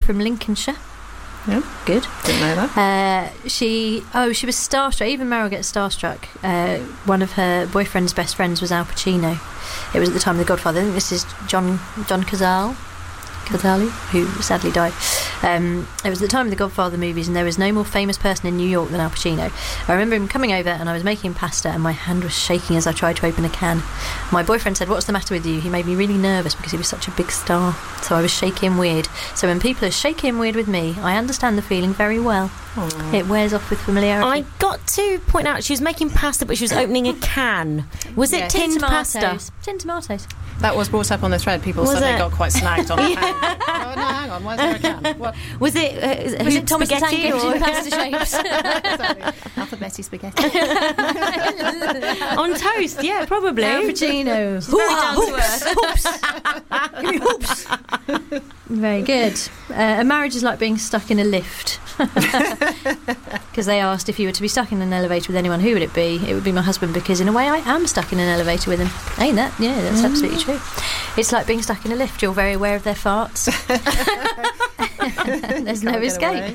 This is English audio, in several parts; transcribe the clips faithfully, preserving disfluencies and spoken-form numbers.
from Lincolnshire. Yeah, good. Didn't know that. Uh, she, oh, she was starstruck. Even Meryl gets starstruck. Uh, one of her boyfriend's best friends was Al Pacino. It was at the time of The Godfather. I think this is John John Cazale. Cazale, who sadly died. Um, it was at the time of the Godfather movies, and there was no more famous person in New York than Al Pacino. I remember him coming over, and I was making pasta, and my hand was shaking as I tried to open a can. My boyfriend said, "What's the matter with you?" He made me really nervous because he was such a big star. So I was shaking weird. So when people are shaking weird with me, I understand the feeling very well. Aww. It wears off with familiarity. I got to point out she was making pasta, but she was opening a can. Was it yes. tinned tin pasta? Tomatoes. Tin tomatoes. That was brought up on the thread. People was suddenly it? got quite snagged on the pan. Oh, no, hang on. Why is there a can? What? Was it? Uh, was it Thomas the Tank Spaghetti Engine or pasta shapes? Exactly. Alphabetti spaghetti. On toast, yeah, probably. Al Pacino. Very down to earth. Give me hoops. Very good. Uh, a marriage is like being stuck in a lift. Because they asked if you were to be stuck in an elevator with anyone, who would it be? It would be my husband, because in a way I am stuck in an elevator with him. Ain't that? Yeah, that's mm. absolutely true. It's like being stuck in a lift. You're very aware of their farts. There's no escape.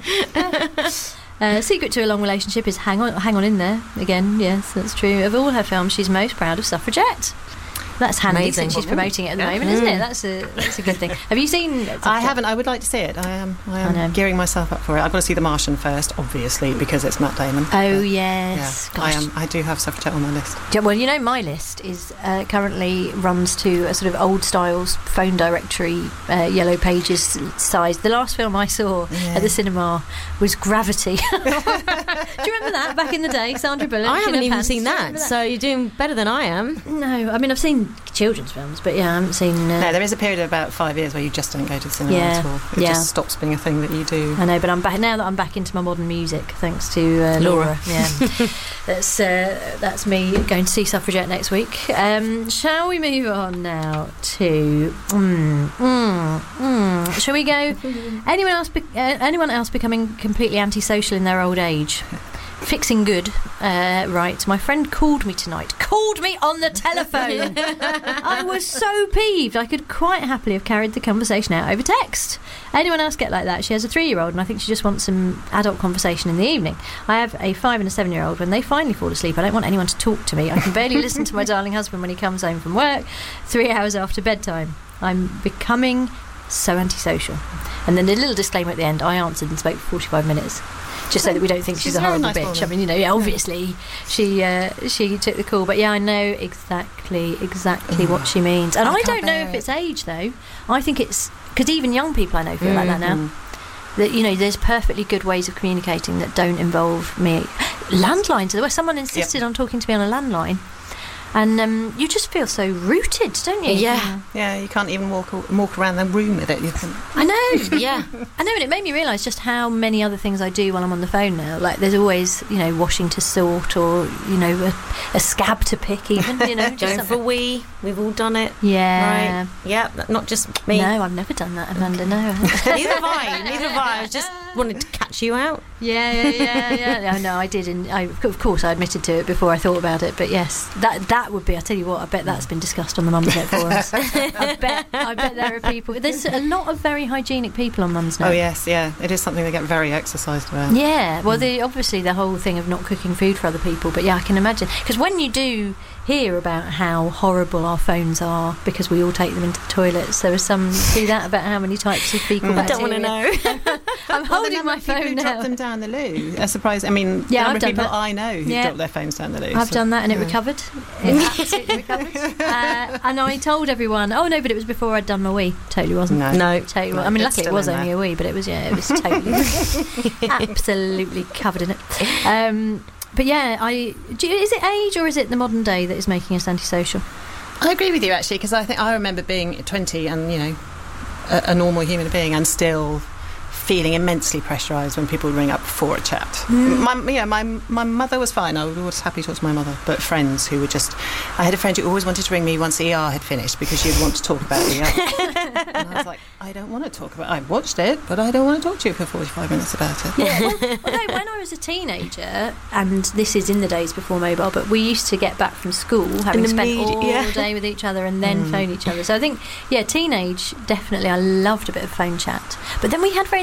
Uh, secret to a long relationship is hang on, hang on in there. Again, yes, that's true. Of all her films, she's most proud of Suffragette. That's handy. Amazing. Since she's promoting it at the moment, isn't it? That's a that's a good thing. Have you seen? I haven't. I would like to see it. I am. I am I gearing myself up for it. I've got to see The Martian first, obviously, because it's Matt Damon. Oh yes, yeah, I am. I do have Suffragette on my list. Well, you know, my list is uh, currently runs to a sort of old styles phone directory, uh, yellow pages size. The last film I saw yeah. at the cinema was Gravity. Do you remember that back in the day, Sandra Bullock? I haven't even pants? seen that, that, so you're doing better than I am. No, I mean I've seen children's films, but yeah, I haven't seen. Uh, no, there is a period of about five years where you just don't go to the cinema yeah, at all. It yeah. just stops being a thing that you do. I know, but I'm back now that I'm back into my modern music, thanks to uh, Laura. Laura. Yeah, that's uh, that's me going to see Suffragette next week. Um, shall we move on now to? Mm, mm, mm. Shall we go? Anyone else? Be- uh, anyone else becoming completely antisocial in their old age? Fixing good, uh, right. My friend called me tonight. Called me on the telephone. I was so peeved. I could quite happily have carried the conversation out over text. Anyone else get like that? She has a three-year-old, and I think she just wants some adult conversation in the evening. I have a five and a seven-year-old. When they finally fall asleep, I don't want anyone to talk to me. I can barely listen to my darling husband when he comes home from work, three hours after bedtime. I'm becoming so antisocial. And then a little disclaimer at the end. I answered and spoke for forty-five minutes. Just so that we don't think she's, she's a horrible nice bitch. Woman. I mean, you know, yeah, obviously she uh, she took the call, but yeah, I know exactly exactly what she means, and I, I don't know if it. it's age though. I think it's because even young people I know feel mm-hmm. like that now. That you know, there's perfectly good ways of communicating that don't involve me. Landlines. There was someone insisted yep. on talking to me on a landline. And um, you just feel so rooted, don't you? Yeah, yeah. You can't even walk walk around the room with it. You can. I know. Yeah, I know, and it made me realise just how many other things I do while I'm on the phone now. Like there's always, you know, washing to sort, or you know, a, a scab to pick. Even, you know, going for wee. We've all done it. Yeah. Right. Yeah. Not just me. No, I've never done that, Amanda. No. Neither have I. Neither have I. I just wanted to catch you out. Yeah, yeah, yeah, yeah. yeah. No, I did, and I, of course, I admitted to it before I thought about it. But yes, that that would be. I tell you what, I bet that's been discussed on the Mum's Net forums. I bet, I bet there are people. There's a lot of very hygienic people on Mum's Net. Oh yes, yeah. It is something they get very exercised about. Yeah. Well, mm. the obviously the whole thing of not cooking food for other people, but yeah, I can imagine because when you do hear about how horrible our phones are because we all take them into the toilets, there are some who do that about how many types of fecal mm. bacteria. I don't want to know. I'm well, holding my phone who now. Drop them down the loo. A surprise. I mean, yeah, the number I've of done people that. I know who yeah. drop their phones down the loo. I've so. done that and yeah. it recovered. It absolutely recovered. Uh, and I told everyone, oh no, but it was before I'd done my wee. Totally wasn't. No, no totally. No, I mean, luckily it was only there. a wee, but it was yeah, it was totally, absolutely covered in it. Um, but yeah, I do, is it age or is it the modern day that is making us antisocial? I agree with you actually, because I think I remember being twenty and you know a, a normal human being and still feeling immensely pressurised when people would ring up for a chat. Mm. My, yeah, my my mother was fine. I was happy to talk to my mother, but friends who were just... I had a friend who always wanted to ring me once E R had finished because she'd want to talk about E R. And I was like, I don't want to talk about it. I watched it, but I don't want to talk to you for forty-five minutes about it. Yeah, well, although when I was a teenager, and this is in the days before mobile, but we used to get back from school having spent all yeah. day with each other and then mm. phone each other. So I think, yeah, teenage, definitely I loved a bit of phone chat. But then we had very